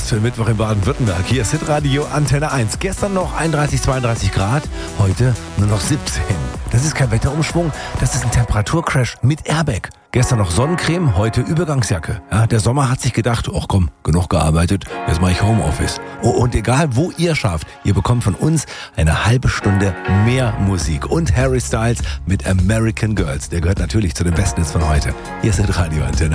was für ein Mittwoch in Baden-Württemberg. Hier ist Hitradio Antenne 1. Gestern noch 31, 32 Grad, heute nur noch 17. Das ist kein Wetterumschwung, das ist ein Temperaturcrash mit Airbag. Gestern noch Sonnencreme, heute Übergangsjacke. Ja, der Sommer hat sich gedacht, ach komm, genug gearbeitet, jetzt mache ich Homeoffice. Oh, und egal wo ihr schafft, ihr bekommt von uns eine halbe Stunde mehr Musik. Und Harry Styles mit American Girls. Der gehört natürlich zu den Besten von heute. Hier ist Hitradio Antenne.